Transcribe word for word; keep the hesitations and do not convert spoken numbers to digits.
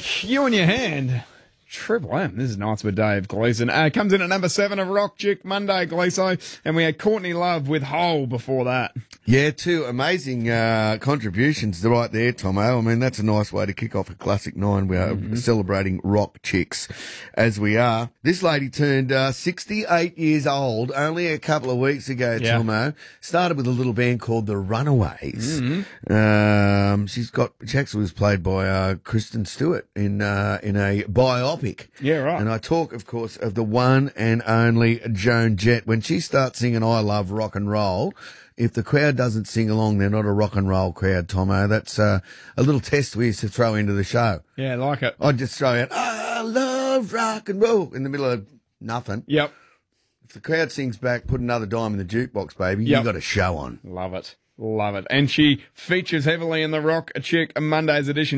You and Your Hand. Triple M. This is Nights with Dave Gleeson. Uh, comes in at number seven of Rock Chick Monday, Gleeso. And we had Courtney Love with Hole before that. Yeah, two amazing uh, contributions right there, Tomo. I mean, that's a nice way to kick off a classic nine. We are mm-hmm. celebrating rock chicks as we are. This lady turned uh, sixty-eight years old only a couple of weeks ago, yeah. Tomo. Started with a little band called The Runaways. Mm-hmm. Um, she's got, she actually was played by uh, Kristen Stewart in uh, in a biopic. Yeah, right. And I talk, of course, of the one and only Joan Jett. When she starts singing I Love Rock and Roll, if the crowd doesn't sing along, they're not a rock and roll crowd, Tomo. That's uh, a little test we used to throw into the show. Yeah, I like it. I'd just throw out, I love rock and roll, in the middle of nothing. Yep. If the crowd sings back, put another dime in the jukebox, baby. Yep. You got a show on. Love it. Love it. And she features heavily in the Rock Chick Mondays edition.